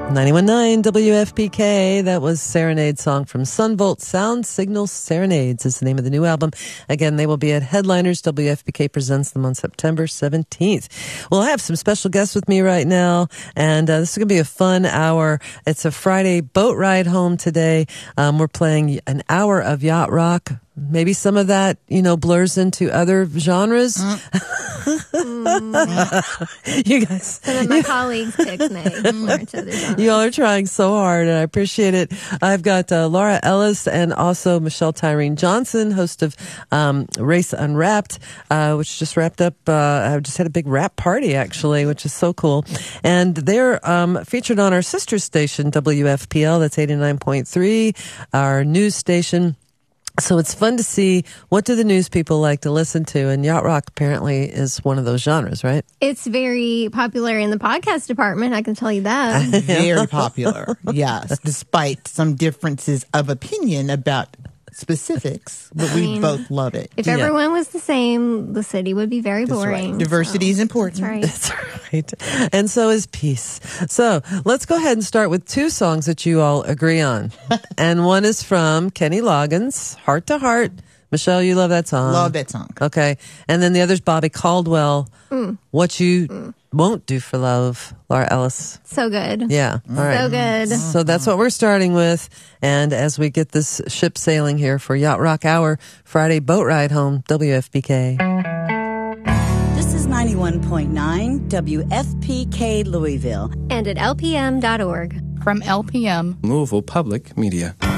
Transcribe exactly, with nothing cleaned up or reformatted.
ninety-one point nine W F P K. That was Serenade song from Sunvolt. Sound Signal Serenades is the name of the new album. Again, they will be at Headliners. W F P K presents them on September seventeenth. Well, I have some special guests with me right now, and uh, this is going to be a fun hour. It's a Friday boat ride home today. Um, we're playing an hour of yacht rock. Maybe some of that, you know, blurs into other genres. Mm. You guys. Some of my colleagues picked me. You all are trying so hard, and I appreciate it. I've got uh, Laura Ellis and also Michelle Tyreen Johnson, host of um, Race Unwrapped, uh, which just wrapped up. Uh, I just had a big rap party, actually, which is so cool. And they're um, featured on our sister station, W F P L. That's eighty-nine point three, our news station. So it's fun to see, what do the news people like to listen to? And yacht rock apparently is one of those genres, right? It's very popular in the podcast department, I can tell you that. Very popular, yes, despite some differences of opinion about specifics, but I we mean, both love it. If Yeah. everyone was the same, the city would be very That's boring. right. Diversity is so, important. That's right. That's right. And so is peace. So let's go ahead and start with two songs that you all agree on. And one is from Kenny Loggins, Heart to Heart. Michelle, you love that song. Love that song. Okay. And then the other's Bobby Caldwell, Mm. What You Mm. Won't Do for Love, Laura Ellis. So good. Yeah. All right. So good. So that's what we're starting with. And as we get this ship sailing here for Yacht Rock Hour, Friday boat ride home, W F P K. This is ninety-one point nine W F P K Louisville. And at L P M dot org. From L P M, Louisville Public Media.